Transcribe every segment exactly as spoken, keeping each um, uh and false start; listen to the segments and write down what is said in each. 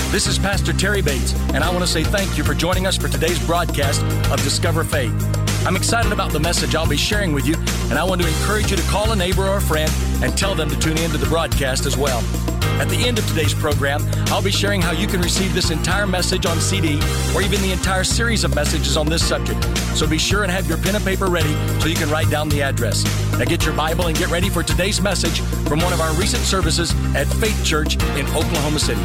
This is Pastor Terry Bates, and I want to say thank you for joining us for today's broadcast of Discover Faith. I'm excited about the message I'll be sharing with you, and I want to encourage you to call a neighbor or a friend and tell them to tune in to the broadcast as well. At the end of today's program, I'll be sharing how you can receive this entire message on C D or even the entire series of messages on this subject. So be sure and have your pen and paper ready so you can write down the address. Now get your Bible and get ready for today's message from one of our recent services at Faith Church in Oklahoma City.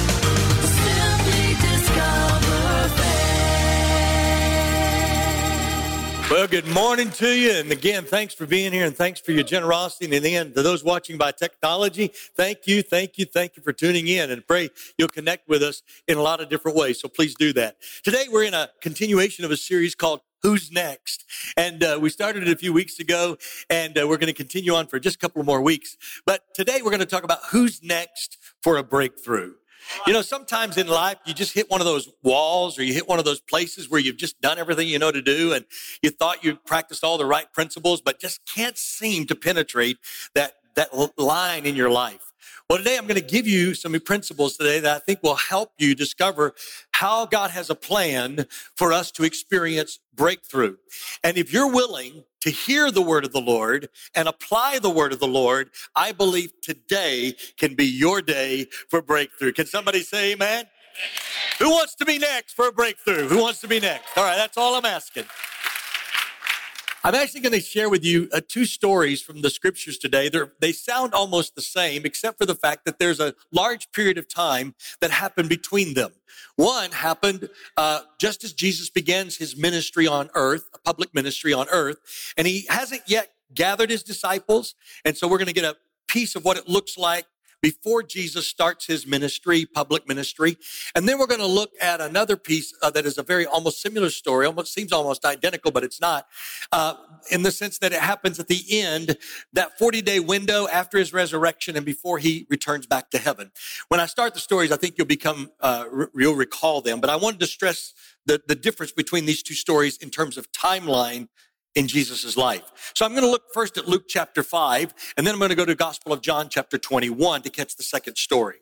Well, good morning to you. And again, thanks for being here and thanks for your generosity. And again, to those watching by technology, thank you, thank you, thank you for tuning in, and pray you'll connect with us in a lot of different ways. So please do that. Today, we're in a continuation of a series called Who's Next? And uh, we started it a few weeks ago, and uh, we're going to continue on for just a couple more weeks. But today, we're going to talk about who's next for a breakthrough. You know, sometimes in life, you just hit one of those walls or you hit one of those places where you've just done everything you know to do and you thought you practiced all the right principles, but just can't seem to penetrate that, that line in your life. Well, today I'm going to give you some principles today that I think will help you discover how God has a plan for us to experience breakthrough. And if you're willing to hear the word of the Lord and apply the word of the Lord, I believe today can be your day for breakthrough. Can somebody say amen? Who wants to be next for a breakthrough? Who wants to be next? All right, that's all I'm asking. I'm actually going to share with you uh, two stories from the scriptures today. They're, they sound almost the same, except for the fact that there's a large period of time that happened between them. One happened uh, just as Jesus begins his ministry on earth, a public ministry on earth, and he hasn't yet gathered his disciples. And so we're going to get a piece of what it looks like before Jesus starts his ministry, public ministry. And then we're going to look at another piece uh, that is a very almost similar story, almost seems almost identical, but it's not, uh, in the sense that it happens at the end, that forty-day window after his resurrection and before he returns back to heaven. When I start the stories, I think you'll become, uh, re- you'll recall them, but I wanted to stress the, the difference between these two stories in terms of timeline in Jesus' life. So I'm going to look first at Luke chapter five, and then I'm going to go to Gospel of John chapter twenty-one to catch the second story.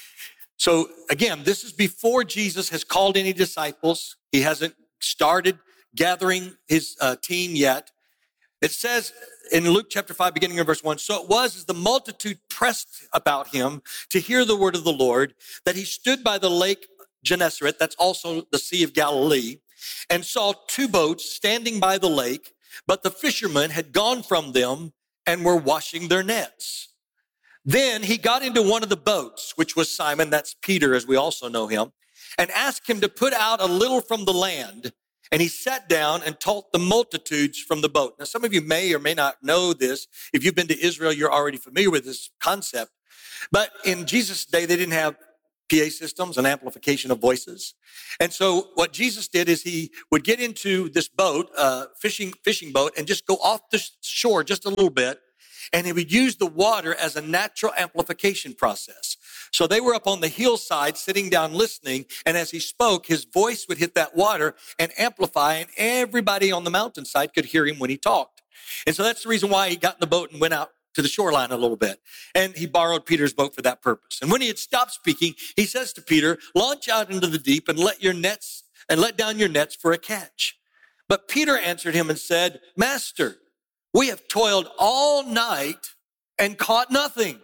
So again, this is before Jesus has called any disciples. He hasn't started gathering his uh, team yet. It says in Luke chapter five, beginning in verse one, so it was as the multitude pressed about him to hear the word of the Lord, that he stood by the lake Gennesaret, that's also the Sea of Galilee, and saw two boats standing by the lake, but the fishermen had gone from them and were washing their nets. Then he got into one of the boats, which was Simon, that's Peter, as we also know him, and asked him to put out a little from the land. And he sat down and taught the multitudes from the boat. Now, some of you may or may not know this. If you've been to Israel, you're already familiar with this concept. But in Jesus' day, they didn't have P A systems and amplification of voices. And so what Jesus did is he would get into this boat, uh, fishing, fishing boat, and just go off the shore just a little bit. And he would use the water as a natural amplification process. So they were up on the hillside sitting down listening. And as he spoke, his voice would hit that water and amplify. And everybody on the mountainside could hear him when he talked. And so that's the reason why he got in the boat and went out to the shoreline a little bit. And he borrowed Peter's boat for that purpose. And when he had stopped speaking, he says to Peter, launch out into the deep and let your nets and let down your nets for a catch. But Peter answered him and said, Master, we have toiled all night and caught nothing.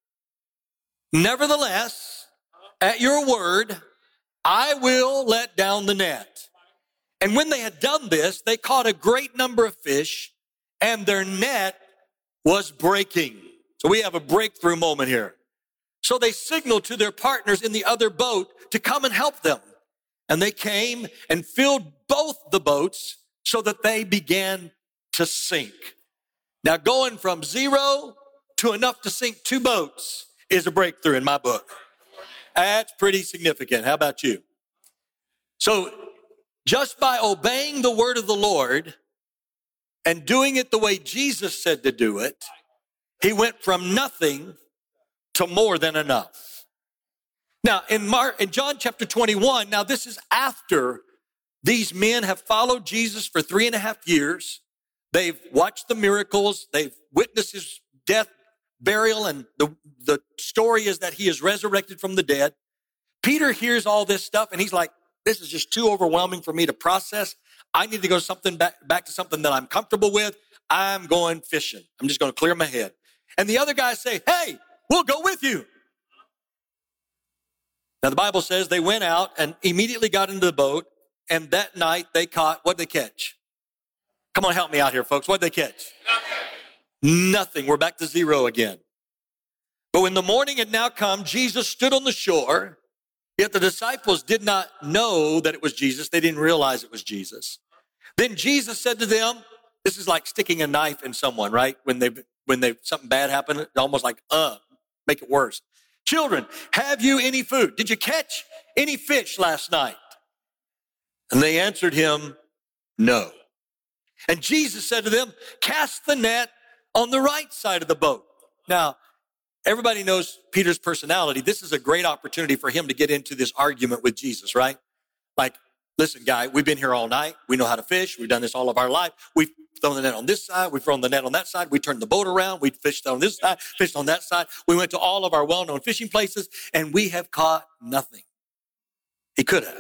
Nevertheless, at your word, I will let down the net. And when they had done this, they caught a great number of fish, and their net was breaking. So we have a breakthrough moment here. So they signaled to their partners in the other boat to come and help them. And they came and filled both the boats so that they began to sink. Now going from zero to enough to sink two boats is a breakthrough in my book. That's pretty significant. How about you? So just by obeying the word of the Lord and doing it the way Jesus said to do it, he went from nothing to more than enough. Now, in Mark, in John chapter twenty-one, now this is after these men have followed Jesus for three and a half years. They've watched the miracles. They've witnessed his death, burial, and the, the story is that he is resurrected from the dead. Peter hears all this stuff and he's like, this is just too overwhelming for me to process. I need to go something back, back to something that I'm comfortable with. I'm going fishing. I'm just going to clear my head. And the other guys say, hey, we'll go with you. Now, the Bible says they went out and immediately got into the boat. And that night they caught, what'd they catch? Come on, help me out here, folks. What'd they catch? Nothing. Nothing. We're back to zero again. But when the morning had now come, Jesus stood on the shore. Yet the disciples did not know that it was Jesus. They didn't realize it was Jesus. Then Jesus said to them, this is like sticking a knife in someone, right? When they when they something bad happened, it's almost like, uh, make it worse. Children, have you any food? Did you catch any fish last night? And they answered him, no. And Jesus said to them, cast the net on the right side of the boat. Now, everybody knows Peter's personality. This is a great opportunity for him to get into this argument with Jesus, right? Like, listen, guy, we've been here all night. We know how to fish. We've done this all of our life. We've thrown the net on this side. We've thrown the net on that side. We turned the boat around. We fished on this side, fished on that side. We went to all of our well-known fishing places, and we have caught nothing. He could have.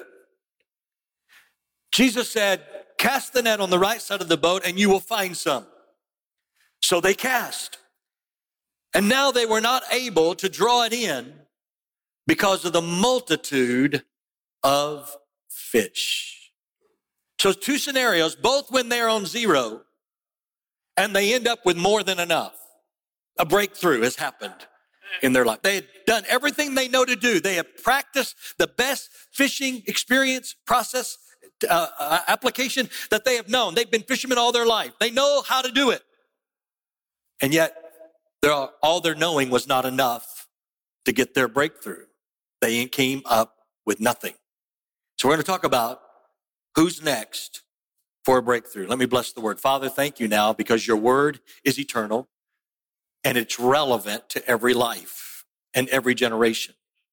Jesus said, cast the net on the right side of the boat, and you will find some. So they cast. And now they were not able to draw it in because of the multitude of fish. So two scenarios, both when they're on zero and they end up with more than enough. A breakthrough has happened in their life. They had done everything they know to do. They have practiced the best fishing experience, process, uh, uh, application that they have known. They've been fishermen all their life. They know how to do it. And yet, They're, all their knowing was not enough to get their breakthrough. They came up with nothing. So we're going to talk about who's next for a breakthrough. Let me bless the word. Father, thank you now because your word is eternal and it's relevant to every life and every generation.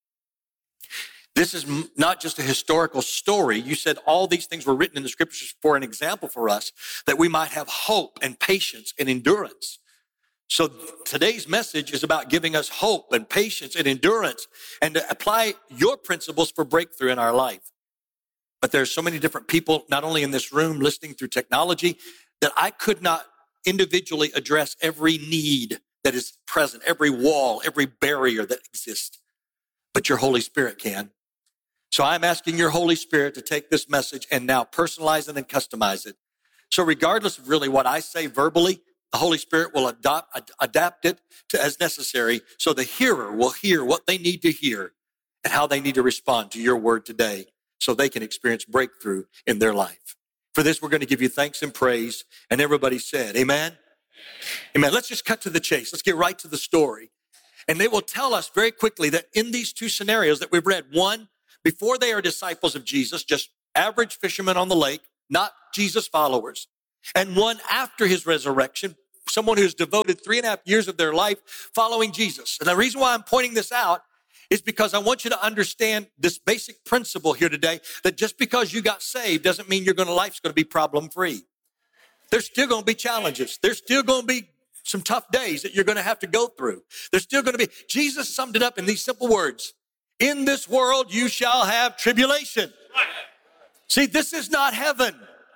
This is not just a historical story. You said all these things were written in the scriptures for an example for us that we might have hope and patience and endurance. So today's message is about giving us hope and patience and endurance and to apply your principles for breakthrough in our life. But there's so many different people, not only in this room listening through technology, that I could not individually address every need that is present, every wall, every barrier that exists. But your Holy Spirit can. So I'm asking your Holy Spirit to take this message and now personalize it and customize it. So regardless of really what I say verbally, the Holy Spirit will adopt, ad, adapt it to as necessary so the hearer will hear what they need to hear and how they need to respond to your word today so they can experience breakthrough in their life. For this, we're going to give you thanks and praise. And everybody said, amen? Amen. Let's just cut to the chase. Let's get right to the story. And they will tell us very quickly that in these two scenarios that we've read, one, before they are disciples of Jesus, just average fishermen on the lake, not Jesus followers. And one after his resurrection, someone who's devoted three and a half years of their life following Jesus. And the reason why I'm pointing this out is because I want you to understand this basic principle here today, that just because you got saved doesn't mean your life's going to be problem-free. There's still going to be challenges. There's still going to be some tough days that you're going to have to go through. There's still going to be, Jesus summed it up in these simple words. In this world, you shall have tribulation. See, this is not heaven.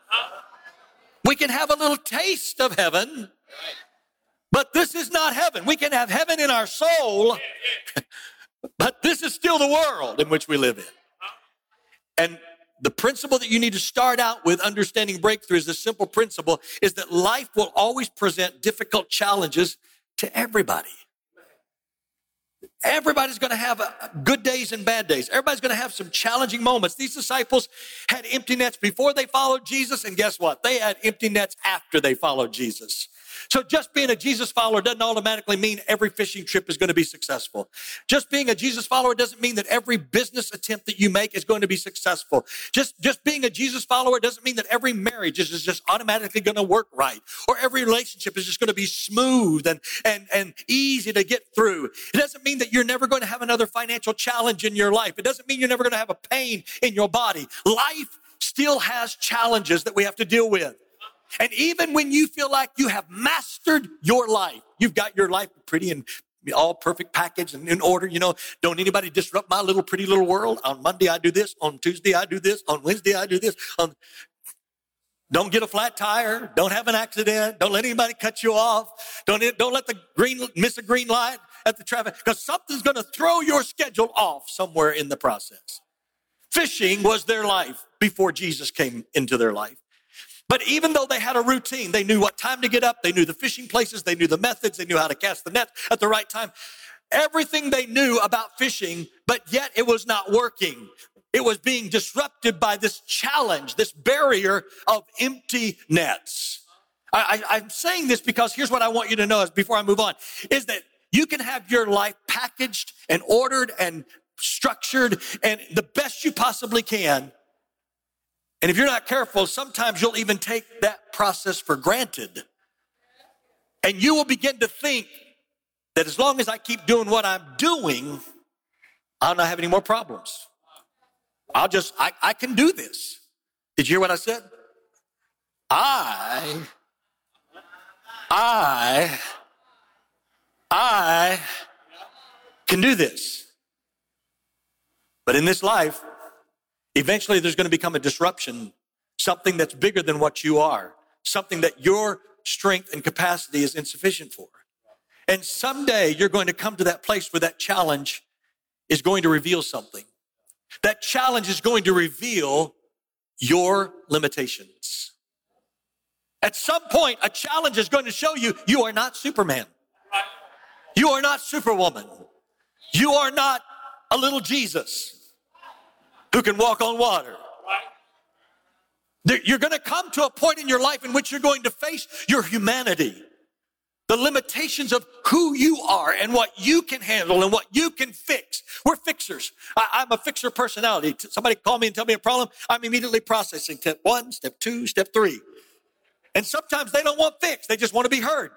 We can have a little taste of heaven, but this is not heaven. We can have heaven in our soul, but this is still the world in which we live in. And the principle that you need to start out with understanding breakthrough is this simple principle, is that life will always present difficult challenges to everybody. Everybody's going to have good days and bad days. Everybody's going to have some challenging moments. These disciples had empty nets before they followed Jesus, and guess what? They had empty nets after they followed Jesus. So just being a Jesus follower doesn't automatically mean every fishing trip is going to be successful. Just being a Jesus follower doesn't mean that every business attempt that you make is going to be successful. Just, just being a Jesus follower doesn't mean that every marriage is just automatically going to work right, or every relationship is just going to be smooth and, and, and easy to get through. It doesn't mean that you're never going to have another financial challenge in your life. It doesn't mean you're never going to have a pain in your body. Life still has challenges that we have to deal with. And even when you feel like you have mastered your life, you've got your life pretty and all perfect package and in order. You know, don't anybody disrupt my little pretty little world. On Monday, I do this. On Tuesday, I do this. On Wednesday, I do this. On, don't get a flat tire. Don't have an accident. Don't let anybody cut you off. Don't, don't let the green, miss a green light at the traffic, because something's going to throw your schedule off somewhere in the process. Fishing was their life before Jesus came into their life. But even though they had a routine, they knew what time to get up, they knew the fishing places, they knew the methods, they knew how to cast the net at the right time. Everything they knew about fishing, but yet it was not working. It was being disrupted by this challenge, this barrier of empty nets. I, I, I'm saying this because here's what I want you to know is before I move on, is that you can have your life packaged and ordered and structured and the best you possibly can. And if you're not careful, sometimes you'll even take that process for granted. And you will begin to think that as long as I keep doing what I'm doing, I'll not have any more problems. I'll just, I, I can do this. Did you hear what I said? I, I, I can do this. But in this life, eventually there's going to become a disruption, something that's bigger than what you are, something that your strength and capacity is insufficient for. And someday you're going to come to that place where that challenge is going to reveal something. That challenge is going to reveal your limitations. At some point, a challenge is going to show you, you are not Superman. You are not Superwoman. You are not a little Jesus who can walk on water. You're going to come to a point in your life in which you're going to face your humanity, the limitations of who you are and what you can handle and what you can fix. We're fixers. I, I'm a fixer personality. Somebody call me and tell me a problem, I'm immediately processing step one, step two, step three. And sometimes they don't want fixed. They just want to be heard.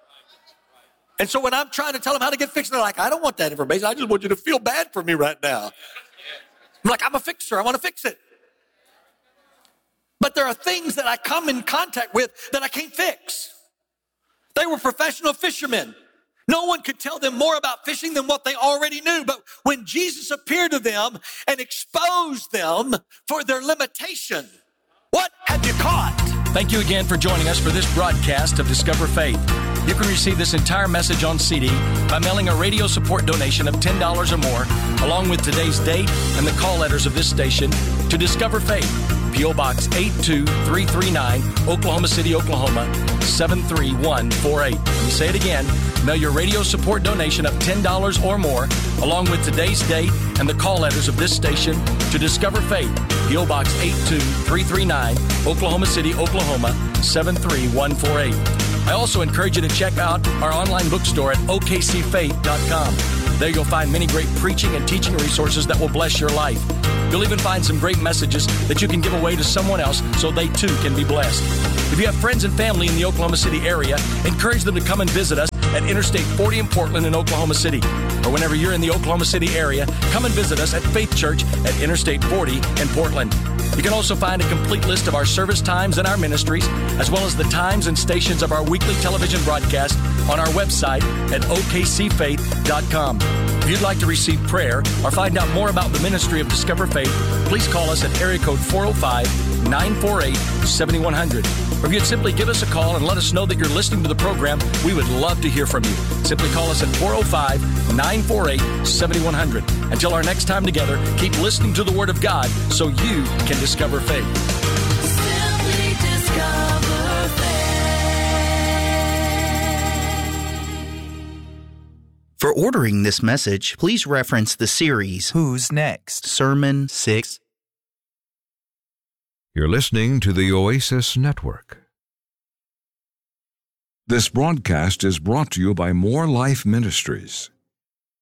And so when I'm trying to tell them how to get fixed, they're like, I don't want that information. I just want you to feel bad for me right now. I'm like, I'm a fixer. I want to fix it. But there are things that I come in contact with that I can't fix. They were professional fishermen. No one could tell them more about fishing than what they already knew. But when Jesus appeared to them and exposed them for their limitation, what have you caught? Thank you again for joining us for this broadcast of Discover Faith. You can receive this entire message on C D by mailing a radio support donation of ten dollars or more, along with today's date and the call letters of this station, to Discover Faith, P O Box eight two three three nine, Oklahoma City, Oklahoma, seven three one four eight. Let me say it again. Mail your radio support donation of ten dollars or more, along with today's date and the call letters of this station, to Discover Faith, P O Box eight two three three nine, Oklahoma City, Oklahoma, seven three one four eight. I also encourage you to check out our online bookstore at O K C faith dot com. There you'll find many great preaching and teaching resources that will bless your life. You'll even find some great messages that you can give away to someone else so they too can be blessed. If you have friends and family in the Oklahoma City area, encourage them to come and visit us at Interstate forty in Portland in Oklahoma City. Or whenever you're in the Oklahoma City area, come and visit us at Faith Church at Interstate forty in Portland. You can also find a complete list of our service times and our ministries, as well as the times and stations of our weekly television broadcast on our website at O K C faith dot com. If you'd like to receive prayer or find out more about the ministry of Discover Faith, please call us at area code four oh five, nine four eight, seven one zero zero. Or if you'd simply give us a call and let us know that you're listening to the program, we would love to hear from you. Simply call us at four oh five, nine four eight, seven one zero zero. Until our next time together, keep listening to the Word of God so you can discover faith. Simply discover faith. For ordering this message, please reference the series Who's Next? Sermon six. You're listening to the Oasis Network. This broadcast is brought to you by More Life Ministries.